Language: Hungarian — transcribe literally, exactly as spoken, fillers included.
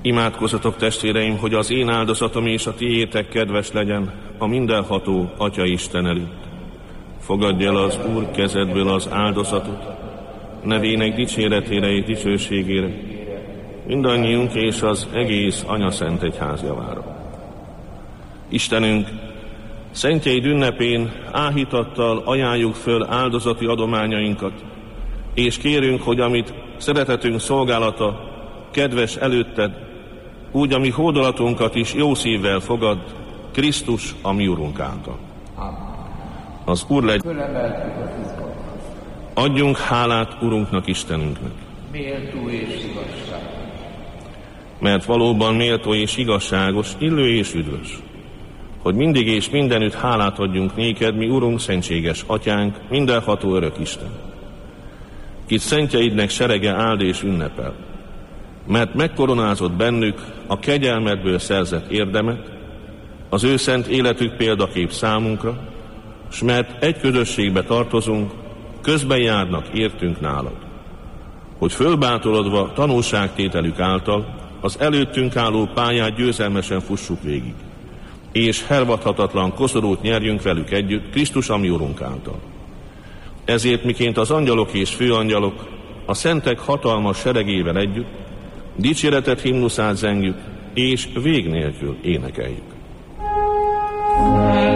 Imádkozzatok, testvéreim, hogy az én áldozatom és a tiétek kedves legyen a mindenható Atya Isten előtt. Fogadj el az Úr kezedből az áldozatot, nevének dicséretére és dicsőségére, mindannyiunk és az egész Anya Szent Egyház javára. Istenünk, szentjeid ünnepén áhítattal ajánljuk föl áldozati adományainkat, és kérünk, hogy amit szeretetünk szolgálata kedves előtted, úgy a mi hódolatunkat is jó szívvel fogad Krisztus, a mi Urunk által. Az Úr legyen. Adjunk hálát Urunknak, Istenünknek. Méltó és igazságos. Mert valóban méltó és igazságos, illő és üdvös, hogy mindig és mindenütt hálát adjunk néked, mi Urunk, szentséges Atyánk, mindenható örök Isten. Kit szentjeidnek serege áld és ünnepel, mert megkoronázott bennük a kegyelmedből szerzett érdemet, az ő szent életük példakép számunkra, s mert egy közösségbe tartozunk, közben járnak értünk nálad, hogy fölbátorodva tanulságtételük által az előttünk álló pályát győzelmesen fussuk végig, és hervadhatatlan koszorút nyerjünk velük együtt Krisztus, a mi Urunk által. Ezért miként az angyalok és főangyalok a szentek hatalmas seregével együtt dicséretet himnuszát zengjük, és vég nélkül énekeljük.